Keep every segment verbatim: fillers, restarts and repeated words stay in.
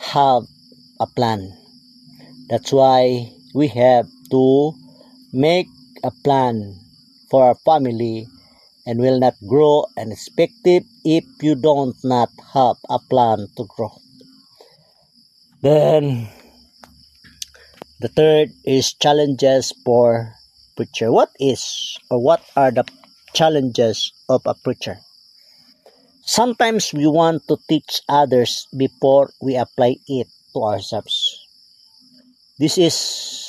have a plan. That's why we have to make a plan for our family and will not grow and effective if you don't not have a plan to grow. Then the third is challenges for preacher. What is or what are the challenges of a preacher? Sometimes we want to teach others before we apply it to ourselves. This is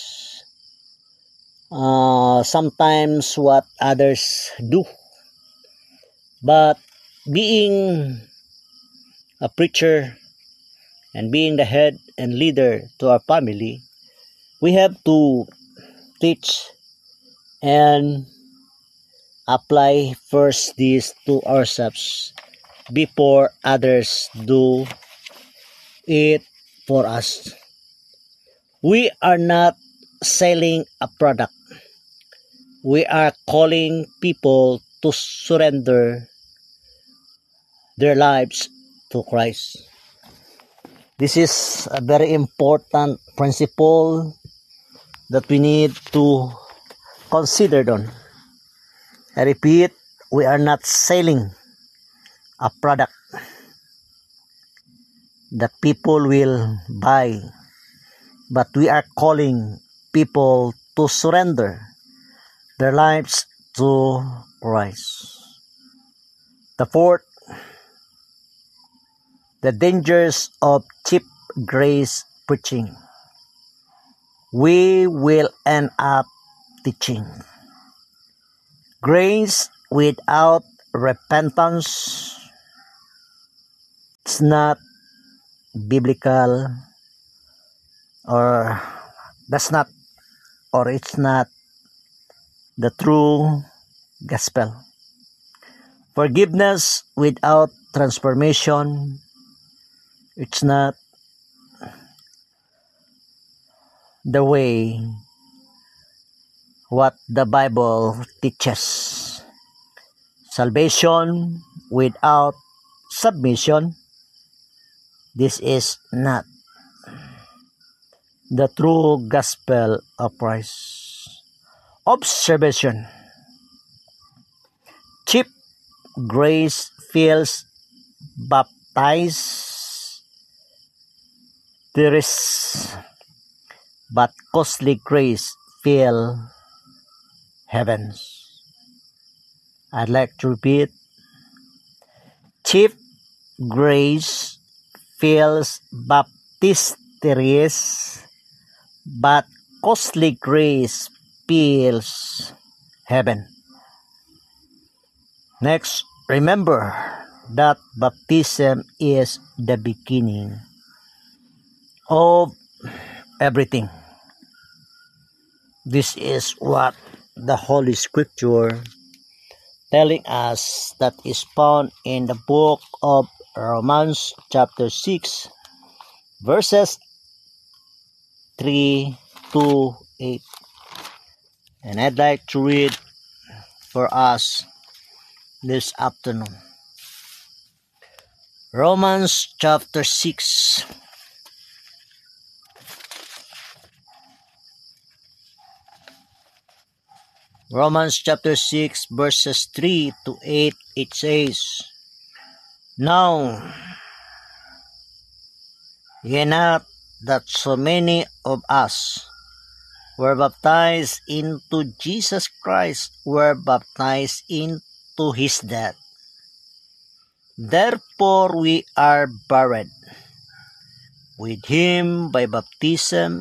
uh, sometimes what others do. But being a preacher and being the head and leader to our family, we have to teach and apply first this to ourselves before others do it for us. We are not selling a product. We are calling people to surrender their lives to Christ. This is a very important principle that we need to consider on. I repeat, we are not selling a product that people will buy, but we are calling people to surrender their lives to Christ. The fourth, the dangers of cheap grace preaching. We will end up teaching grace without repentance. It's not biblical, or that's not, or it's not the true gospel. Forgiveness without transformation, it's not the way what the Bible teaches. Salvation without submission, this is not the true gospel of Christ. Observation. Cheap grace feels baptized. There is, but costly grace fill heavens. I'd like to repeat. Cheap grace fills baptisteries, but costly grace fills heaven. Next, remember that baptism is the beginning of everything. This is what the Holy Scripture telling us, that is found in the book of Romans chapter six verses three to eight. And I'd like to read for us this afternoon. Romans chapter six. Romans chapter six verses three to eight, it says, Now, ye not that so many of us were baptized into Jesus Christ, were baptized into his death. Therefore we are buried with him by baptism